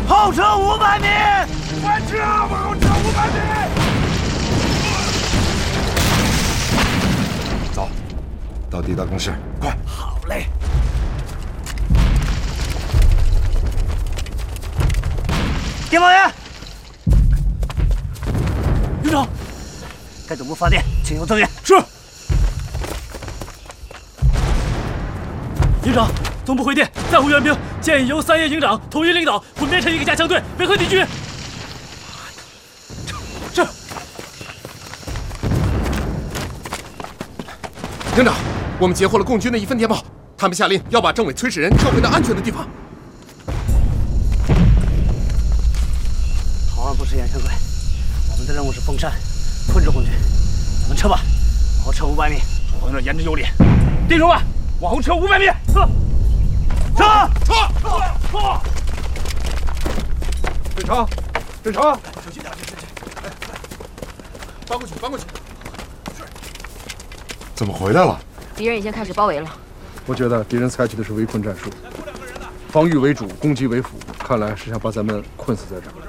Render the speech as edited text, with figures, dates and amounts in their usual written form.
后撤500米！ 快撤！往后撤500米！ 走，到地道工事，快！ 好嘞。电报员，营长，该总部发电，请求增援。 是。 营长，总部回电，在沪援兵建议由3叶营长统一领导，混编成一个加强队，维和敌军。是。 营长，我们截获了共军的一份电报，他们下令要把政委崔世仁撤回到安全的地方。 逃案不是掩身鬼，我们的任务是封山，困住红军。我们撤吧，往后撤500米。 我们严阵有礼，弟兄们，往后撤500米！撤！队长，队长， 小心点，搬过去，搬过去。 怎么回来了？ 敌人已经开始包围了。 我觉得敌人采取的是围困战术，防御为主，攻击为辅，看来是想把咱们困死在这儿。